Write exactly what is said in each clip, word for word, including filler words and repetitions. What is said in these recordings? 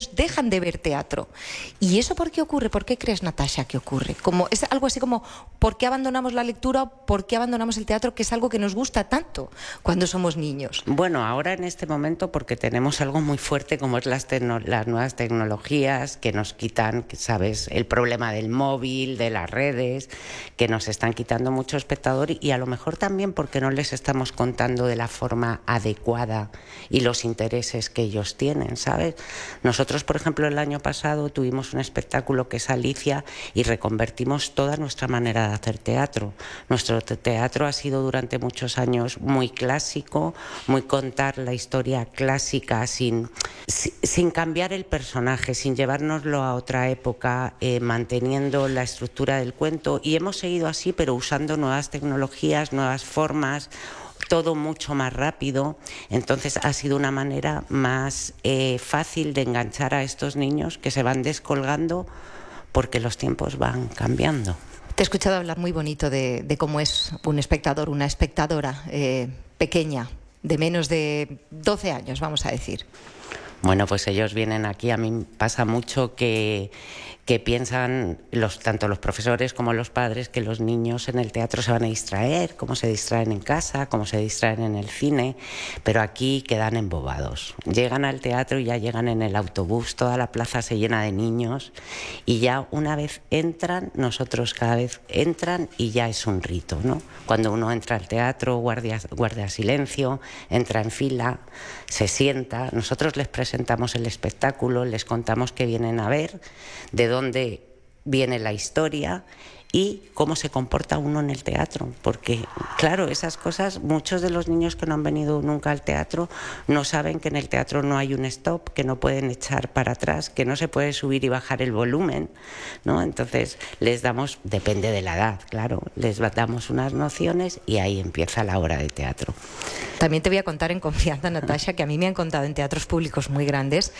niños dejan de ver teatro. ¿Y eso por qué ocurre? ¿Por qué crees, Natasha, que ocurre? Como, es algo así como, ¿por qué abandonamos la lectura? ¿Por qué abandonamos el teatro, que es algo que nos gusta tanto cuando somos niños? Bueno, ahora en este momento porque tenemos algo muy fuerte como es las, tecno las nuevas tecnologías que nos quitan, ¿sabes? El problema del móvil, de las redes, que nos están quitando mucho espectador y a lo mejor también porque no les estamos contando de la forma adecuada y los intereses que ellos tienen, ¿sabes? Nosotros, por ejemplo, el año pasado tuvimos un espectáculo que es Alicia y reconvertimos toda nuestra manera de hacer teatro. Nuestro teatro ha sido durante muchos años muy clásico, muy contar la historia clásica sin, sin cambiar el personaje, sin llevárnoslo a otra época, eh, manteniendo la estructura del cuento, y hemos seguido así, pero usando nuevas tecnologías, nuevas formas, todo mucho más rápido. Entonces ha sido una manera más eh, fácil de enganchar a estos niños que se van descolgando porque los tiempos van cambiando. Te he escuchado hablar muy bonito de, de cómo es un espectador, una espectadora eh, pequeña, de menos de doce años, vamos a decir. Bueno, pues ellos vienen aquí, a mí pasa mucho que, que piensan, los, tanto los profesores como los padres, que los niños en el teatro se van a distraer, como se distraen en casa, como se distraen en el cine, pero aquí quedan embobados. Llegan al teatro y ya llegan en el autobús, toda la plaza se llena de niños y ya una vez entran, nosotros cada vez entran y ya es un rito, ¿no? Cuando uno entra al teatro, guardia, guardia silencio, entra en fila, se sienta, nosotros les presentamos presentamos el espectáculo, les contamos qué vienen a ver, de dónde viene la historia y cómo se comporta uno en el teatro, porque claro, esas cosas, muchos de los niños que no han venido nunca al teatro no saben que en el teatro no hay un stop, que no pueden echar para atrás, que no se puede subir y bajar el volumen, ¿no? Entonces les damos, depende de la edad, claro, les damos unas nociones y ahí empieza la obra de teatro. También te voy a contar en confianza, Natasha, que a mí me han contado en teatros públicos muy grandes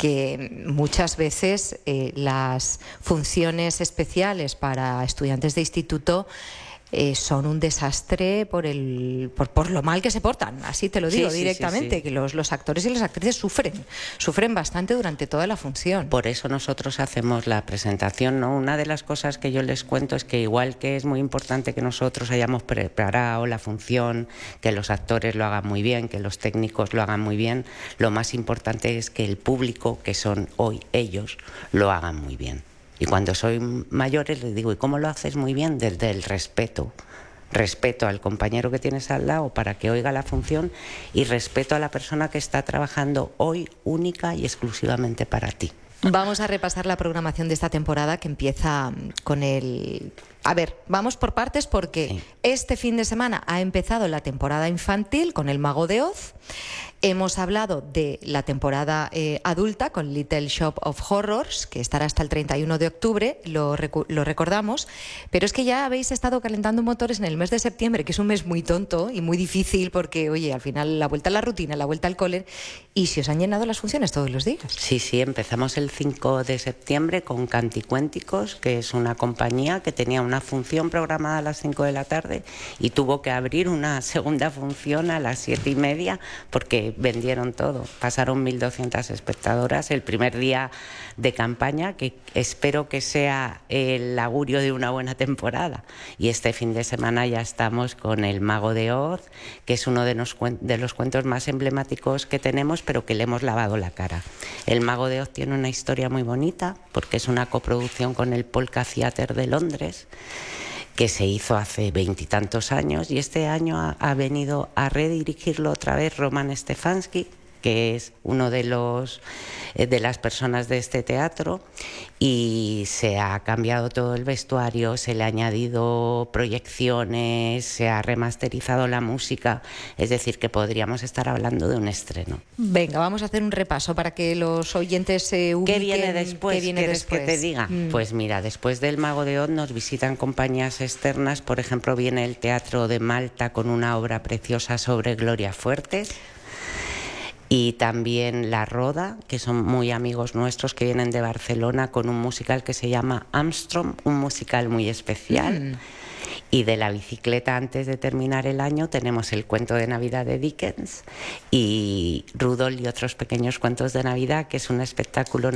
que muchas veces eh, las funciones especiales para estudiantes de instituto Eh, son un desastre por el por, por lo mal que se portan, así te lo digo, sí, sí, directamente, sí, sí. Que los, los actores y las actrices sufren, sufren bastante durante toda la función. Por eso nosotros hacemos la presentación, ¿no? Una de las cosas que yo les cuento es que igual que es muy importante que nosotros hayamos preparado la función, que los actores lo hagan muy bien, que los técnicos lo hagan muy bien, lo más importante es que el público, que son hoy ellos, lo hagan muy bien. Y cuando soy mayores les digo, ¿y cómo lo haces muy bien? Desde el respeto. Respeto al compañero que tienes al lado para que oiga la función y respeto a la persona que está trabajando hoy única y exclusivamente para ti. Vamos a repasar la programación de esta temporada que empieza con el... A ver, vamos por partes porque sí. Este fin de semana ha empezado la temporada infantil con El Mago de Oz. Hemos hablado de la temporada eh, adulta con Little Shop of Horrors, que estará hasta el treinta y uno de octubre, lo, lo recordamos, pero es que ya habéis estado calentando motores en el mes de septiembre, que es un mes muy tonto y muy difícil porque, oye, al final la vuelta a la rutina, la vuelta al cole, y se os han llenado las funciones todos los días. Sí, sí, empezamos el cinco de septiembre con Canticuénticos, que es una compañía que tenía una función programada a las cinco de la tarde y tuvo que abrir una segunda función a las siete y media porque vendieron todo. Pasaron mil doscientas espectadoras el primer día de campaña, que espero que sea el augurio de una buena temporada. Y este fin de semana ya estamos con El Mago de Oz, que es uno de los, de los cuentos más emblemáticos que tenemos, pero que le hemos lavado la cara. El Mago de Oz tiene una historia muy bonita porque es una coproducción con el Polka Theatre de Londres, que se hizo hace veintitantos años, y este año ha, ha venido a redirigirlo otra vez Roman Stefanski, que es uno de los eh, de las personas de este teatro, y se ha cambiado todo el vestuario, se le ha añadido proyecciones, se ha remasterizado la música, es decir, que podríamos estar hablando de un estreno. Venga, vamos a hacer un repaso para que los oyentes se ubiquen. ¿Qué viene después? ¿Qué viene ¿Quieres después? que te diga? Mm. Pues mira, después del Mago de Oz nos visitan compañías externas, por ejemplo, viene el Teatro de Malta con una obra preciosa sobre Gloria Fuertes. Y también La Roda, que son muy amigos nuestros que vienen de Barcelona con un musical que se llama Armstrong, un musical muy especial. Mm. Y de La Bicicleta, antes de terminar el año, tenemos El Cuento de Navidad de Dickens y Rudolf y otros pequeños cuentos de Navidad, que es un espectáculo